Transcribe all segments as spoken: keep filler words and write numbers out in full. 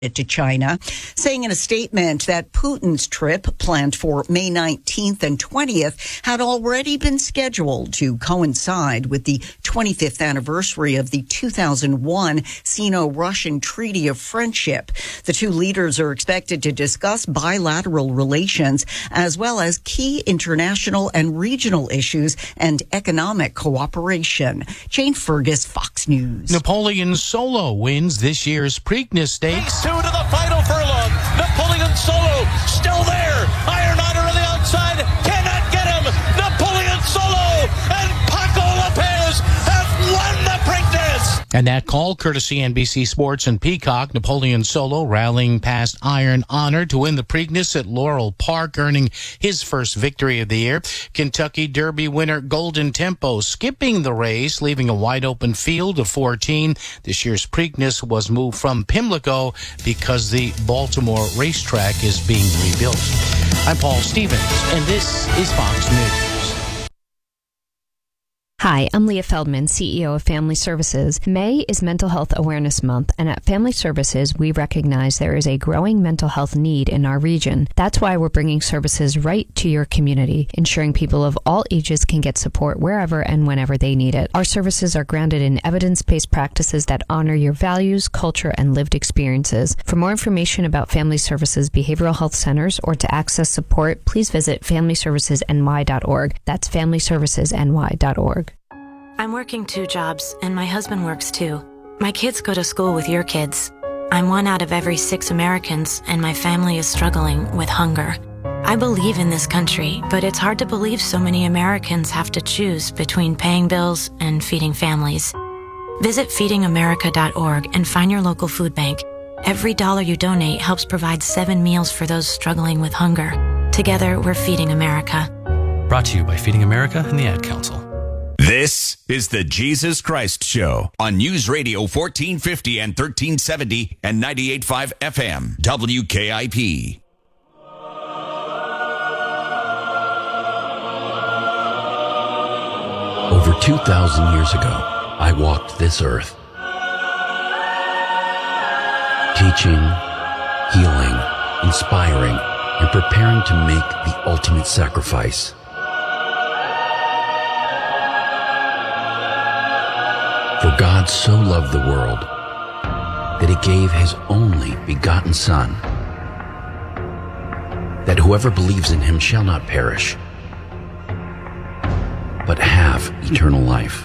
to China, saying in a statement that Putin's trip, planned for May nineteenth and twentieth, had already been scheduled to coincide with the twenty-fifth anniversary of the two thousand one Sino-Russian Treaty of Friendship. The two leaders are expected to discuss bilateral relations as well as key international and regional issues and economic cooperation. Jane Fergus, Fox News. Napoleon Solo wins this year's Preakness Stakes. To the final furlong. Napoleon Solo still there. Iron Honor on the outside. Cannot get him. Napoleon Solo and Paco Lopez have won the Preakness. And that call, courtesy N B C Sports and Peacock. Napoleon Solo rallying past Iron Honor to win the Preakness at Laurel Park, earning his first victory of the year. Kentucky Derby winner Golden Tempo skipping the race, leaving a wide open field of fourteen. This year's Preakness was moved from Pimlico because the Baltimore racetrack is being rebuilt. I'm Paul Stevens, and this is Fox News. Hi, I'm Leah Feldman, C E O of Family Services. May is Mental Health Awareness Month, and at Family Services, we recognize there is a growing mental health need in our region. That's why we're bringing services right to your community, ensuring people of all ages can get support wherever and whenever they need it. Our services are grounded in evidence-based practices that honor your values, culture, and lived experiences. For more information about Family Services Behavioral Health Centers or to access support, please visit family services n y dot org. That's family services n y dot org. I'm working two jobs, and my husband works too. My kids go to school with your kids. I'm one out of every six Americans, and my family is struggling with hunger. I believe in this country, but it's hard to believe so many Americans have to choose between paying bills and feeding families. Visit feeding america dot org and find your local food bank. Every dollar you donate helps provide seven meals for those struggling with hunger. Together, we're Feeding America. Brought to you by Feeding America and the Ad Council. This is the Jesus Christ Show on News Radio fourteen fifty and thirteen seventy and ninety-eight point five F M, W K I P. Over two thousand years ago, I walked this earth, teaching, healing, inspiring, and preparing to make the ultimate sacrifice. For God so loved the world that he gave his only begotten Son, that whoever believes in him shall not perish, but have eternal life.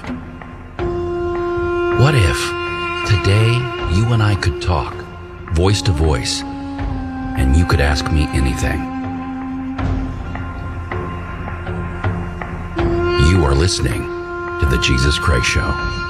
What if today you and I could talk voice to voice and you could ask me anything? You are listening to The Jesus Christ Show.